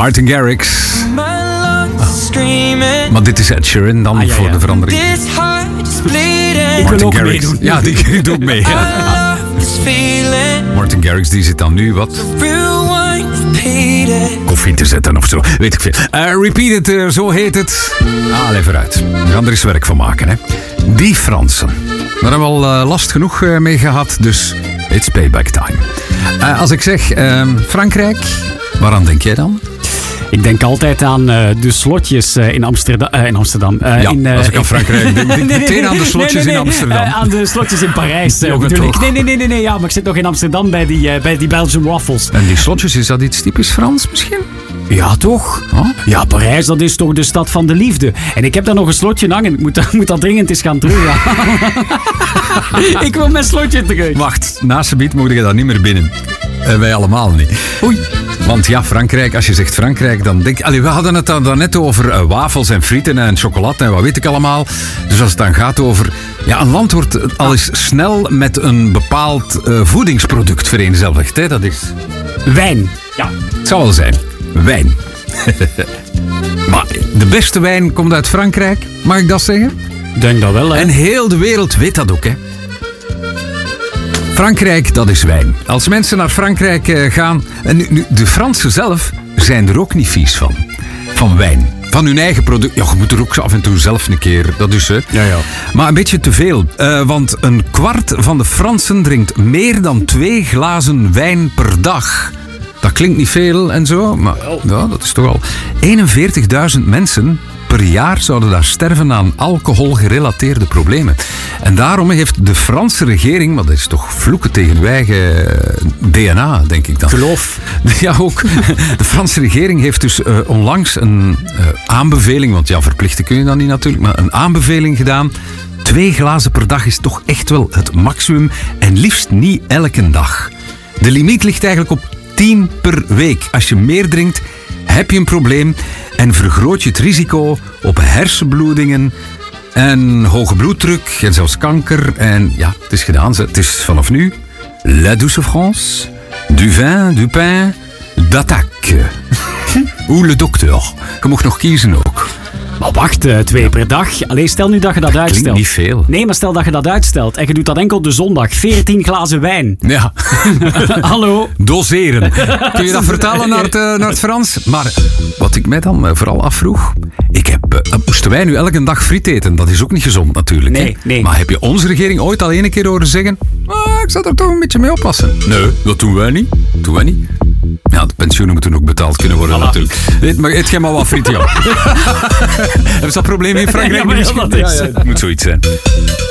Martin Garrix. Maar dit is Ed Sheeran dan voor de verandering. Ik wil ook meedoen. Ja, die doet mee. Ja. Martin Garrix die zit dan nu wat koffie te zetten of zo, weet ik veel. Repeat It, zo heet het. Allee, vooruit. We gaan er eens werk van maken, hè. Die Fransen. Daar hebben we al last genoeg mee gehad, dus it's payback time. Als ik zeg Frankrijk, waaraan denk jij dan? Ik denk altijd aan de slotjes in Amsterdam. Als ik aan Frankrijk denk, denk ik meteen aan de slotjes in Amsterdam. Aan de slotjes in Parijs natuurlijk. Nee, ja, maar ik zit nog in Amsterdam bij die Belgian waffles. En die slotjes, is dat iets typisch Frans misschien? Ja, toch? Oh? Ja, Parijs, dat is toch de stad van de liefde. En ik heb daar nog een slotje hangen. Ik moet dat dringend eens gaan terughalen. Ik wil mijn slotje terug. Wacht, na subiet moet je dat niet meer binnen. Wij allemaal niet. Oei. Want ja, Frankrijk, als je zegt Frankrijk, dan denk we hadden het dan net over wafels en frieten en chocolade en wat weet ik allemaal. Dus als het dan gaat over... Ja, een land wordt al eens snel met een bepaald voedingsproduct vereenzelvigd. Hè? Dat is... Wijn. Ja. Het zal wel zijn. Wijn. Maar de beste wijn komt uit Frankrijk, mag ik dat zeggen? Denk dat wel, hè. En heel de wereld weet dat ook, hè. Frankrijk, dat is wijn. Als mensen naar Frankrijk gaan... En nu, de Fransen zelf zijn er ook niet vies van. Van wijn. Van hun eigen product. Ja, je moet er ook af en toe zelf een keer... Dat is het. Ja. Maar een beetje te veel. Want een kwart van de Fransen drinkt meer dan 2 glazen wijn per dag. Dat klinkt niet veel en zo, maar ja, dat is toch al... 41.000 mensen... per jaar zouden daar sterven aan alcoholgerelateerde problemen. En daarom heeft de Franse regering, maar dat is toch vloeken tegen uw eigen DNA, denk ik dan. Geloof. Ja, ook. De Franse regering heeft dus onlangs een aanbeveling, want ja, verplichten kun je dat niet natuurlijk, maar een aanbeveling gedaan. 2 glazen per dag is toch echt wel het maximum en liefst niet elke dag. De limiet ligt eigenlijk op 10 per week. Als je meer drinkt, heb je een probleem en vergroot je het risico op hersenbloedingen en hoge bloeddruk en zelfs kanker. En ja, het is gedaan. Het is vanaf nu La Douce France, du vin, du pain, d'attaque. Ou le docteur. Je mag nog kiezen ook. Maar wacht, 2 per dag. Allee, stel nu dat je dat uitstelt. Klinkt niet veel. Nee, maar stel dat je dat uitstelt en je doet dat enkel de zondag. 14 glazen wijn. Ja. Hallo. Doseren. Kun je dat vertalen naar het Frans? Maar wat ik mij dan vooral afvroeg... moesten wij nu elke dag friet eten? Dat is ook niet gezond natuurlijk. Nee, hè? nee. Maar heb je onze regering ooit al 1 keer horen zeggen... ik zal er toch een beetje mee oppassen? Nee, dat doen wij niet. Ja, de pensioenen moeten ook betaald kunnen worden natuurlijk. Maar eet jij maar wat friet, joh. Hebben ze dat probleem in Frankrijk? Ja, maar ja, dat is... Het moet zoiets zijn.